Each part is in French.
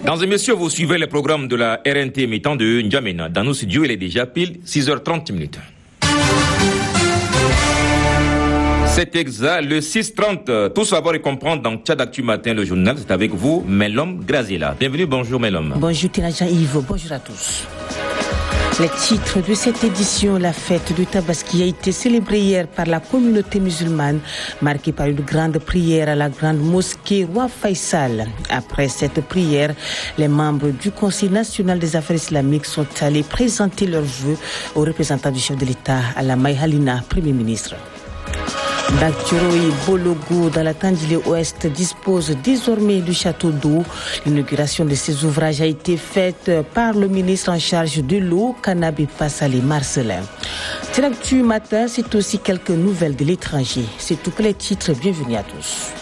Mesdames et messieurs, vous suivez le programme de la RNT mi-temps de N'Djamena. Dans nos studios, il est déjà pile 6h30. C'est exact, le 6h30. Tout savoir et comprendre dans Tchad Actu Matin, le journal. C'est avec vous, Melom Graziela. Bienvenue, bonjour Melom. Bonjour Tinajan Yves, bonjour à tous. Les titres de cette édition, la fête du Tabaski a été célébrée hier par la communauté musulmane, marquée par une grande prière à la grande mosquée Roi Faisal. Après cette prière, les membres du Conseil national des affaires islamiques sont allés présenter leurs vœux aux représentants du chef de l'État, Alamay Halina, Premier ministre. Baktioro et Bologo, dans la Tandilé Ouest, disposent désormais du château d'eau. L'inauguration de ces ouvrages a été faite par le ministre en charge de l'eau, Kanabé Passali Marcelin. C'est l'actu matin, c'est aussi quelques nouvelles de l'étranger. C'est tout pour les titres, bienvenue à tous.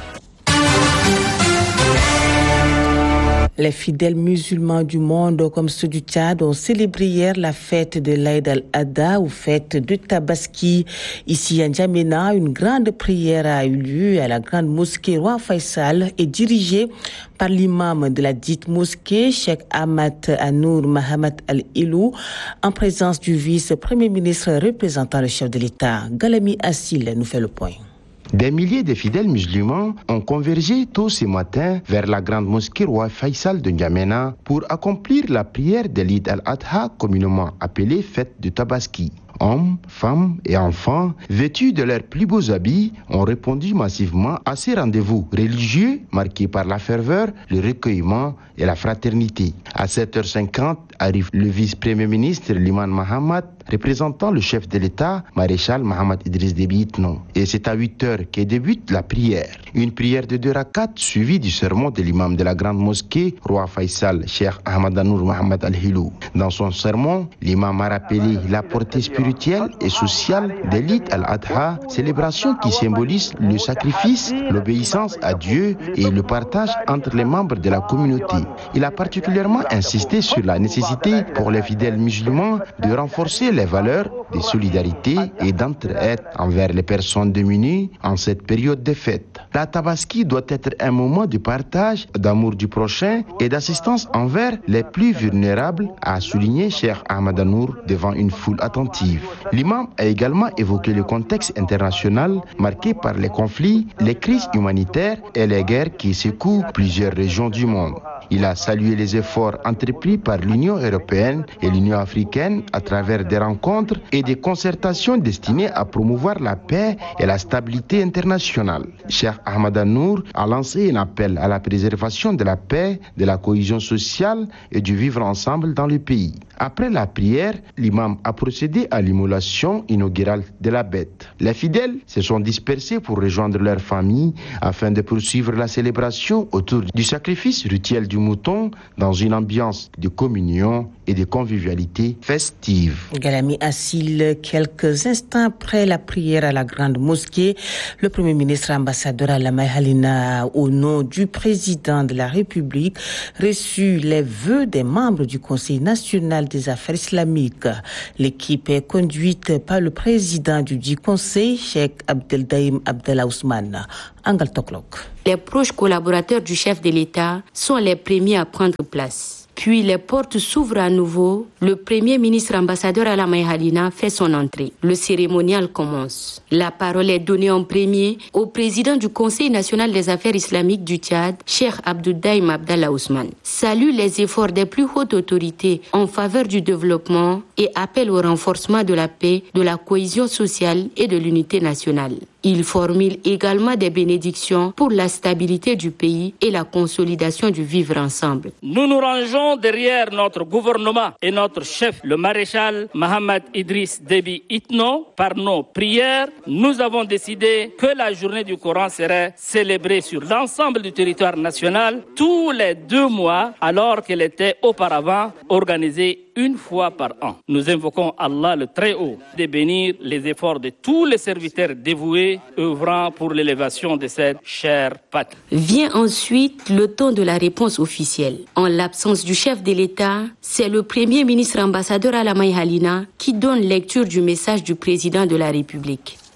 Les fidèles musulmans du monde, comme ceux du Tchad, ont célébré hier la fête de l'Aïd al-Adha ou fête de Tabaski. Ici à N'Djamena, une grande prière a eu lieu à la grande mosquée Roi Faisal et dirigée par l'imam de la dite mosquée, Cheikh Ahmad Anour Mahamat Al-Ilou, en présence du vice-premier ministre représentant le chef de l'État. Galami Assil nous fait le point. Des milliers de fidèles musulmans ont convergé tôt ce matin vers la grande mosquée Roi Faisal de N'Djamena pour accomplir la prière de l'Eid al-Adha, communément appelée fête de Tabaski. Hommes, femmes et enfants, vêtus de leurs plus beaux habits, ont répondu massivement à ces rendez-vous religieux marqués par la ferveur, le recueillement et la fraternité. À 7h50 arrive le vice-premier ministre Liman Mahamat, représentant le chef de l'État, maréchal Mohamed Idriss Déby Itno. Et c'est à 8h que débute la prière. Une prière de 2 rakats suivie du sermon de l'imam de la grande mosquée, Roi Faisal, Cheikh Ahmad Anour Mohamed Al-Hilou. Dans son sermon, l'imam a rappelé la portée spirituelle et sociale de l'Eid al-Adha, célébration qui symbolise le sacrifice, l'obéissance à Dieu et le partage entre les membres de la communauté. Il a particulièrement insisté sur la nécessité pour les fidèles musulmans de renforcer les valeurs de solidarité et d'entraide envers les personnes démunies en cette période de fête. La Tabaski doit être un moment de partage, d'amour du prochain et d'assistance envers les plus vulnérables, a souligné Cheikh Ahmad Anour devant une foule attentive. L'imam a également évoqué le contexte international marqué par les conflits, les crises humanitaires et les guerres qui secouent plusieurs régions du monde. Il a salué les efforts entrepris par l'Union européenne et l'Union africaine à travers des rencontres et des concertations destinées à promouvoir la paix et la stabilité internationale. Cheikh Ahmad Anour a lancé un appel à la préservation de la paix, de la cohésion sociale et du vivre ensemble dans le pays. Après la prière, l'imam a procédé à l'immolation inaugurale de la bête. Les fidèles se sont dispersés pour rejoindre leurs familles afin de poursuivre la célébration autour du sacrifice rituel du mouton dans une ambiance de communion et de convivialité festive. Galami Assil, quelques instants après la prière à la grande mosquée, le Premier ministre ambassadeur Alamay Halina, au nom du président de la République, reçut les vœux des membres du Conseil national des affaires islamiques. L'équipe est conduite par le président du dit conseil, Cheikh Abdeldaïm Abdallah Ousmane. Angal Toklok. Les proches collaborateurs du chef de l'État sont les premiers à prendre place. Puis les portes s'ouvrent à nouveau. Le Premier ministre ambassadeur Alamay Halina fait son entrée. Le cérémonial commence. La parole est donnée en premier au président du Conseil national des affaires islamiques du Tchad, Cheikh Abdeldaïm Abdallah Ousmane. Salue les efforts des plus hautes autorités en faveur du développement et appelle au renforcement de la paix, de la cohésion sociale et de l'unité nationale. Il formule également des bénédictions pour la stabilité du pays et la consolidation du vivre ensemble. Nous nous rangeons derrière notre gouvernement et notre chef, le maréchal Mohamed Idriss Déby Itno. Par nos prières, nous avons décidé que la journée du Coran serait célébrée sur l'ensemble du territoire national tous les 2 mois, alors qu'elle était auparavant organisée une fois par an. Nous invoquons Allah le Très-Haut de bénir les efforts de tous les serviteurs dévoués œuvrant pour l'élévation de cette chère patrie. Vient ensuite le temps de la réponse officielle. En l'absence du chef de l'État, c'est le Premier ministre ambassadeur Alamay Halina qui donne lecture du message du président de la République.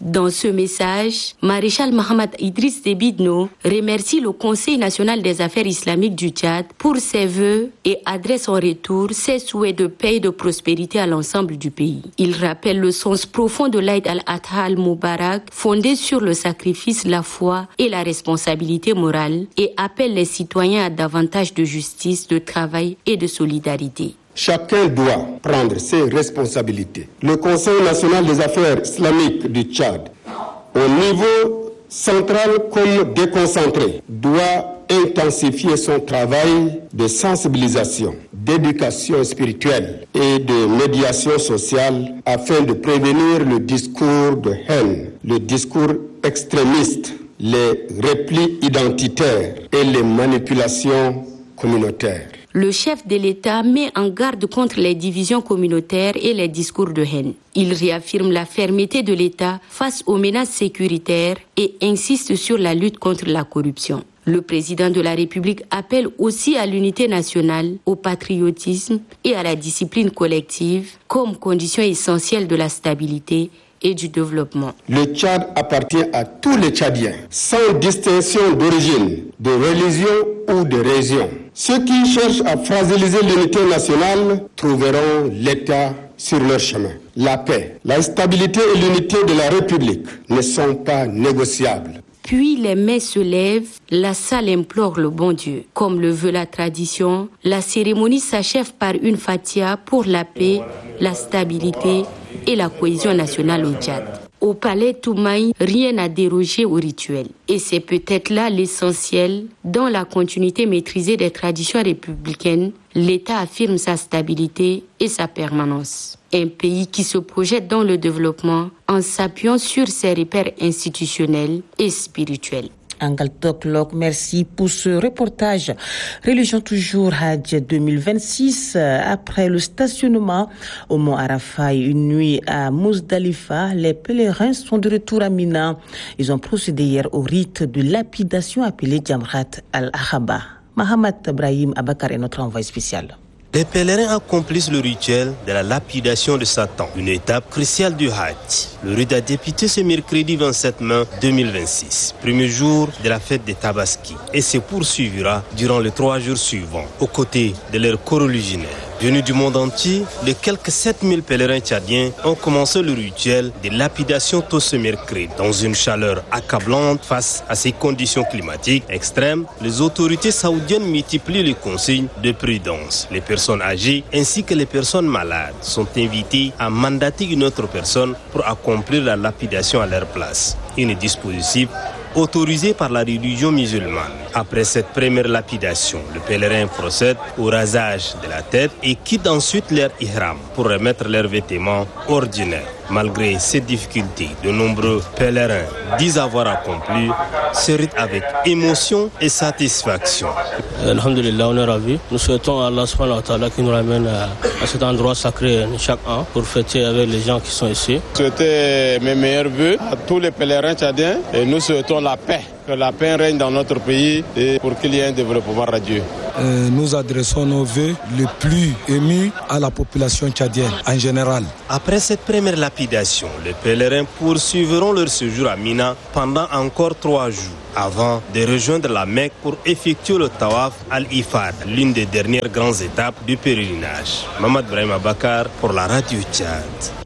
Dans ce message, Maréchal Mohamed Idriss Déby Itno remercie le Conseil national des affaires islamiques du Tchad pour ses vœux et adresse en retour ses souhaits de paix et de prospérité à l'ensemble du pays. Il rappelle le sens profond de l'Aïd al-Adha al-Mubarak, fondé sur le sacrifice, la foi et la responsabilité morale, et appelle les citoyens à davantage de justice, de travail et de solidarité. Chacun doit prendre ses responsabilités. Le Conseil national des affaires islamiques du Tchad, au niveau central comme déconcentré, doit intensifier son travail de sensibilisation, d'éducation spirituelle et de médiation sociale afin de prévenir le discours de haine, le discours extrémiste, les replis identitaires et les manipulations communautaires. Le chef de l'État met en garde contre les divisions communautaires et les discours de haine. Il réaffirme la fermeté de l'État face aux menaces sécuritaires et insiste sur la lutte contre la corruption. Le président de la République appelle aussi à l'unité nationale, au patriotisme et à la discipline collective comme condition essentielle de la stabilité et du développement. Le Tchad appartient à tous les Tchadiens, sans distinction d'origine, de religion ou de région. Ceux qui cherchent à fragiliser l'unité nationale trouveront l'État sur leur chemin. La paix, la stabilité et l'unité de la République ne sont pas négociables. Puis les mains se lèvent, la salle implore le bon Dieu. Comme le veut la tradition, la cérémonie s'achève par une fatia pour la paix, la stabilité et la cohésion nationale au Tchad. Au palais Toumaï, rien n'a dérogé au rituel. Et c'est peut-être là l'essentiel. Dans la continuité maîtrisée des traditions républicaines, l'État affirme sa stabilité et sa permanence. Un pays qui se projette dans le développement en s'appuyant sur ses repères institutionnels et spirituels. Angal Toklok, merci pour ce reportage. Religion toujours Hajj 2026. Après le stationnement au Mont Arafat et une nuit à Mousdalifa, les pèlerins sont de retour à Mina. Ils ont procédé hier au rite de lapidation appelé Jamrat al-Akhaba. Mohamed Ibrahim Abakar est notre envoyé spécial. Les pèlerins accomplissent le rituel de la lapidation de Satan, une étape cruciale du Hajj. Le rite a débuté ce mercredi 27 mai 2026, premier jour de la fête des Tabaski, et se poursuivra durant les 3 jours suivants, aux côtés de leurs coreligionnaires. Venus du monde entier, les quelques 7000 pèlerins tchadiens ont commencé le rituel de lapidation tôt ce mercredi. Dans une chaleur accablante face à ces conditions climatiques extrêmes, les autorités saoudiennes multiplient les consignes de prudence. Les personnes âgées ainsi que les personnes malades sont invitées à mandater une autre personne pour accomplir la lapidation à leur place. Une dispositif autorisé par la religion musulmane. Après cette première lapidation, le pèlerin procède au rasage de la tête et quitte ensuite leur ihram pour remettre leurs vêtements ordinaires. Malgré ces difficultés, de nombreux pèlerins disent avoir accompli ce rite avec émotion et satisfaction. Alhamdulillah, on est ravis. Nous souhaitons à Allah subhanahu wa ta'ala qui nous ramène à cet endroit sacré chaque an pour fêter avec les gens qui sont ici. Je souhaite mes meilleurs vœux à tous les pèlerins tchadiens et nous souhaitons la paix. Que la paix règne dans notre pays et pour qu'il y ait un développement radieux. Nous adressons nos vœux les plus émus à la population tchadienne en général. Après cette première lapidation, les pèlerins poursuivront leur séjour à Mina pendant encore 3 jours avant de rejoindre la Mecque pour effectuer le Tawaf al-Ifad, l'une des dernières grandes étapes du pèlerinage. Mohamed Ibrahim Abakar pour la Radio Tchad.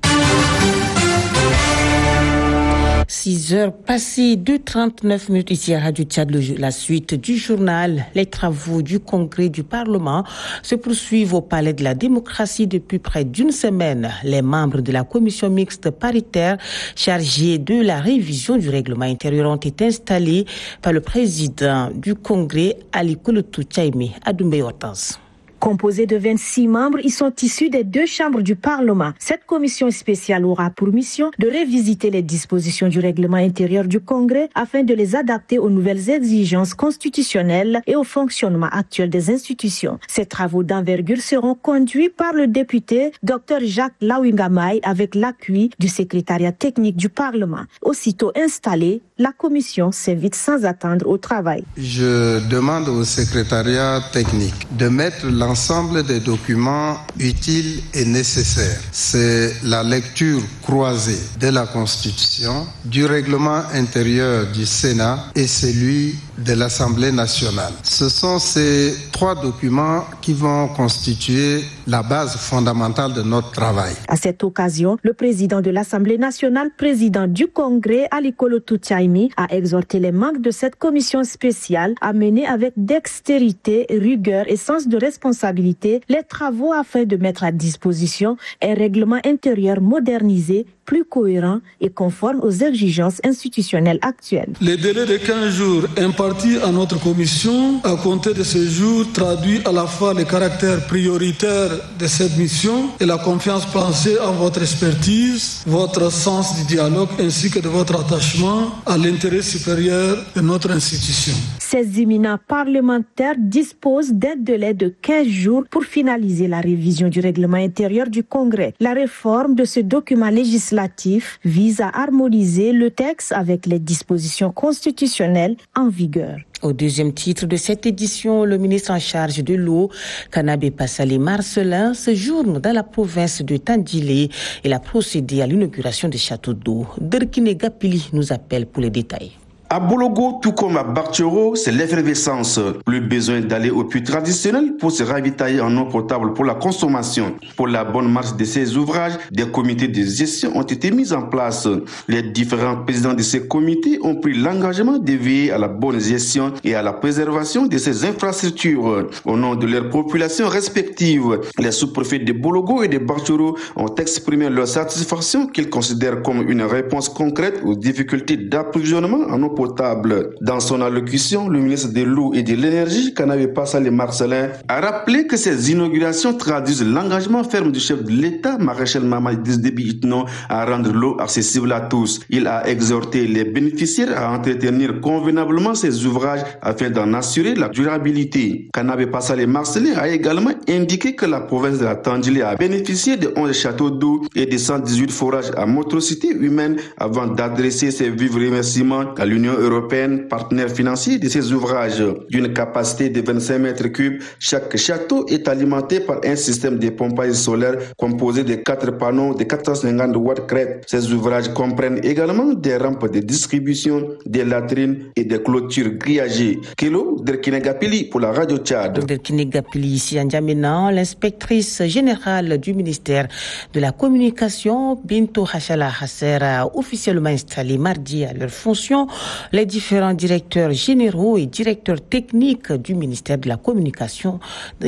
6 heures passées de 39 minutes ici à Radio Tchad, la suite du journal. Les travaux du Congrès du Parlement se poursuivent au Palais de la Démocratie depuis près d'une semaine. Les membres de la commission mixte paritaire chargée de la révision du règlement intérieur ont été installés par le président du Congrès, Ali Kouloutou Tchaïmi, à Doumbé-Hortense. Composés de 26 membres, ils sont issus des 2 chambres du Parlement. Cette commission spéciale aura pour mission de revisiter les dispositions du règlement intérieur du Congrès afin de les adapter aux nouvelles exigences constitutionnelles et au fonctionnement actuel des institutions. Ces travaux d'envergure seront conduits par le député Dr Jacques Lawingamay avec l'appui du secrétariat technique du Parlement. Aussitôt installée, la commission s'invite sans attendre au travail. Je demande au secrétariat technique de mettre l'ensemble l'ensemble des documents utiles et nécessaires. C'est la lecture croisée de la Constitution, du règlement intérieur du Sénat et celui de l'Assemblée nationale. Ce sont ces 3 documents qui vont constituer la base fondamentale de notre travail. À cette occasion, le président de l'Assemblée nationale, président du Congrès, Alikolo Toutiaimi, a exhorté les membres de cette commission spéciale à mener avec dextérité, rigueur et sens de responsabilité les travaux afin de mettre à disposition un règlement intérieur modernisé, plus cohérent et conforme aux exigences institutionnelles actuelles. Le délai de 15 jours imparti à notre commission à compter de ce jour traduit à la fois le caractère prioritaire de cette mission et la confiance placée en votre expertise, votre sens du dialogue ainsi que de votre attachement à l'intérêt supérieur de notre institution. Ces éminents parlementaires disposent d'un délai de 15 jours pour finaliser la révision du règlement intérieur du Congrès. La réforme de ce document législatif vise à harmoniser le texte avec les dispositions constitutionnelles en vigueur. Au deuxième titre de cette édition, le ministre en charge de l'eau, Kanabé Passalé Marcelin, séjourne dans la province de Tandilé. Il a procédé à l'inauguration des châteaux d'eau. Derkine Gapili nous appelle pour les détails. À Bologo, tout comme à Bartchero, c'est l'effervescence. Plus besoin d'aller au puits traditionnel pour se ravitailler en eau potable pour la consommation. Pour la bonne marche de ces ouvrages, des comités de gestion ont été mis en place. Les différents présidents de ces comités ont pris l'engagement de veiller à la bonne gestion et à la préservation de ces infrastructures. Au nom de leurs populations respectives, les sous-préfets de Bologo et de Bartchero ont exprimé leur satisfaction qu'ils considèrent comme une réponse concrète aux difficultés d'approvisionnement en eau potable. Dans son allocution, le ministre de l'eau et de l'énergie, Kanabé Passalé Marcelin, a rappelé que ces inaugurations traduisent l'engagement ferme du chef de l'État, maréchal Mahamat Idriss Déby Itno, à rendre l'eau accessible à tous. Il a exhorté les bénéficiaires à entretenir convenablement ces ouvrages afin d'en assurer la durabilité. Kanabé Passalé Marcelin a également indiqué que la province de la Tandilé a bénéficié de 11 châteaux d'eau et de 118 forages à motricité humaine avant d'adresser ses vifs remerciements à l'Union européenne, partenaire financier de ces ouvrages. D'une capacité de 25 mètres cubes, chaque château est alimenté par un système de pompage solaire composé de 4 panneaux de 450 watts crête. Ces ouvrages comprennent également des rampes de distribution, des latrines et des clôtures grillagées. Kilo, Derkine Gapili pour la radio Tchad. Derkine Gapili ici à N'Djamena, l'inspectrice générale du ministère de la Communication, Bintou Hachala Hasser, a officiellement installé mardi à leur fonction les différents directeurs généraux et directeurs techniques du ministère de la Communication.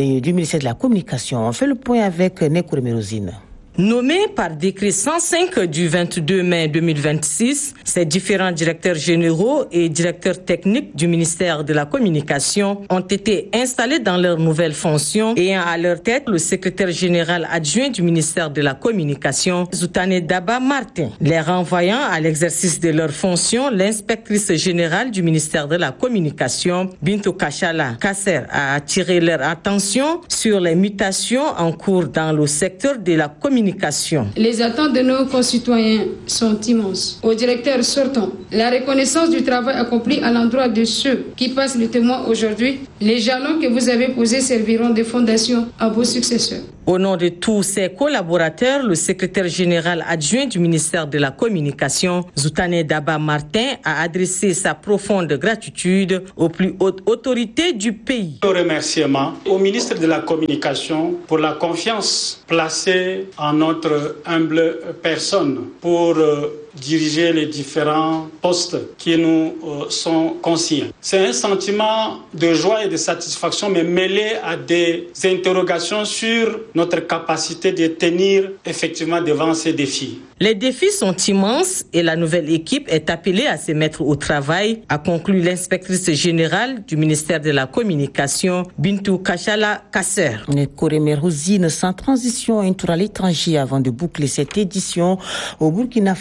On fait le point avec Nekouré Mérosine. Nommés par décret 105 du 22 mai 2026, ces différents directeurs généraux et directeurs techniques du ministère de la Communication ont été installés dans leurs nouvelles fonctions, ayant à leur tête le secrétaire général adjoint du ministère de la Communication, Zoutane Daba Martin. Les renvoyant à l'exercice de leurs fonctions, l'inspectrice générale du ministère de la Communication, Bintou Hachala Hasser, a attiré leur attention sur les mutations en cours dans le secteur de la communication. Les attentes de nos concitoyens sont immenses. Au directeur sortant, la reconnaissance du travail accompli à l'endroit de ceux qui passent le témoin aujourd'hui, les jalons que vous avez posés serviront de fondation à vos successeurs. Au nom de tous ses collaborateurs, le secrétaire général adjoint du ministère de la Communication, Zoutane Daba Martin, a adressé sa profonde gratitude aux plus hautes autorités du pays. Un remerciement au ministre de la Communication pour la confiance placée en notre humble personne pour diriger les différents postes qui nous sont consignés. C'est un sentiment de joie et de satisfaction, mais mêlé à des interrogations sur notre capacité de tenir effectivement devant ces défis. Les défis sont immenses et la nouvelle équipe est appelée à se mettre au travail, a conclu l'inspectrice générale du ministère de la Communication, Bintou Hachala Hasser. Nekouré Mérosine, sans transition, un tour à l'étranger avant de boucler cette édition. Au Burkina Faso,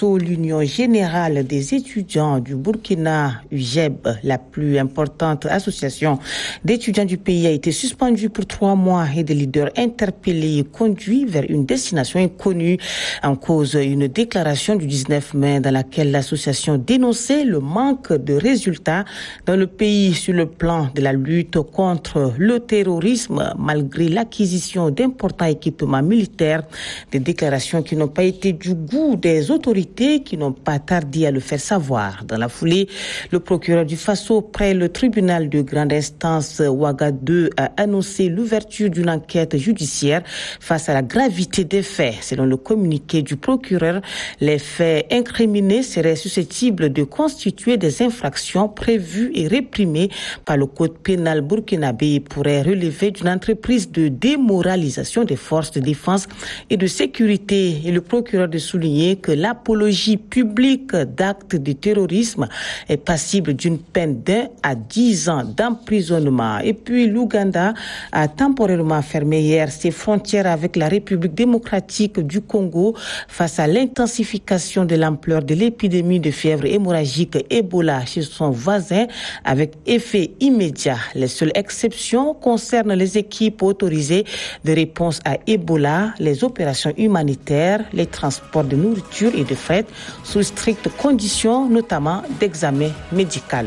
Faso, l'Union générale des étudiants du Burkina, UGEB, la plus importante association d'étudiants du pays, a été suspendue pour 3 mois et des leaders interpellés et conduits vers une destination inconnue. En cause, une déclaration du 19 mai dans laquelle l'association dénonçait le manque de résultats dans le pays sur le plan de la lutte contre le terrorisme, malgré l'acquisition d'importants équipements militaires. Des déclarations qui n'ont pas été du goût des autorités, qui n'ont pas tardé à le faire savoir. Dans la foulée, le procureur du Faso, près le tribunal de grande instance Ouaga 2, a annoncé l'ouverture d'une enquête judiciaire face à la gravité des faits. Selon le communiqué du procureur, les faits incriminés seraient susceptibles de constituer des infractions prévues et réprimées par le code pénal burkinabé et pourraient relever d'une entreprise de démoralisation des forces de défense et de sécurité. Et le procureur de souligner que l'apologie publique d'actes de terrorisme est passible d'une peine d'1 à 10 ans d'emprisonnement. Et puis l'Ouganda a temporairement fermé hier ses frontières avec la République démocratique du Congo face à l'intensification de l'ampleur de l'épidémie de fièvre hémorragique Ebola chez son voisin, avec effet immédiat. Les seules exceptions concernent les équipes autorisées de réponse à Ebola, les opérations humanitaires, les transports de nourriture et de fret sous strictes conditions, notamment d'examen médical.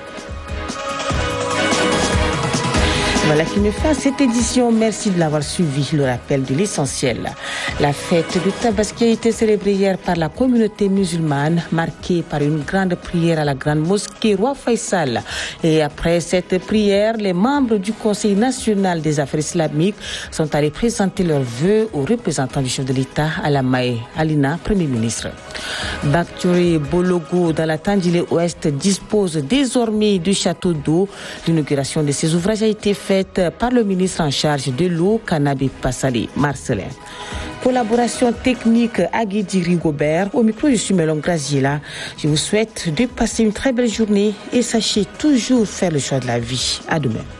Voilà qui me fait à cette édition. Merci de l'avoir suivi. Le rappel de l'essentiel. La fête de Tabaski a été célébrée hier par la communauté musulmane, marquée par une grande prière à la grande mosquée Roi Faisal. Et après cette prière, les membres du Conseil national des affaires islamiques sont allés présenter leurs vœux aux représentants du chef de l'État, Alamae Alina, Premier ministre. Baktori Bologo, dans la Tandilé Ouest, dispose désormais du château d'eau. L'inauguration de ces ouvrages a été faite par le ministre en charge de l'eau, Kanabé Passali, Marcelin. Collaboration technique Aguedi Rigobert. Au micro, je suis Melon Graziella. Je vous souhaite de passer une très belle journée et sachez toujours faire le choix de la vie. À demain.